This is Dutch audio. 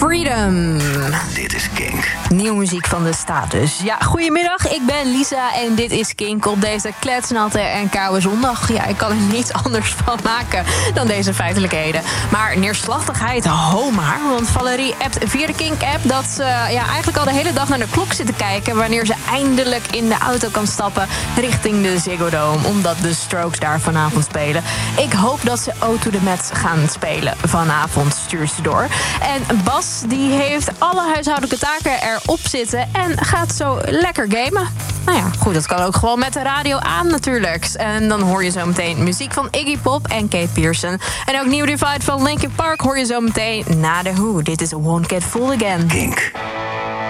Freedom. Dit is Kink. Nieuwe muziek van de Status. Ja, goedemiddag, ik ben Lisa en dit is Kink op deze kletsnatte en koude zondag. Ja, ik kan er niets anders van maken dan deze feitelijkheden. Maar neerslachtigheid, ho maar. Want Valerie appt via de Kink-app dat ze eigenlijk al de hele dag naar de klok zit te kijken wanneer ze eindelijk in de auto kan stappen richting de Ziggo Dome, omdat de Strokes daar vanavond spelen. Ik hoop dat ze O to the Mets gaan spelen vanavond, stuurt ze door. En Bas, die heeft alle huishoudelijke taken erop zitten en gaat zo lekker gamen. Nou ja, goed, dat kan ook gewoon met de radio aan natuurlijk. En dan hoor je zo meteen muziek van Iggy Pop en Kate Pearson. En ook New Divide van Linkin Park hoor je zo meteen na de Who. Dit is Won't Get Fooled Again. Kink.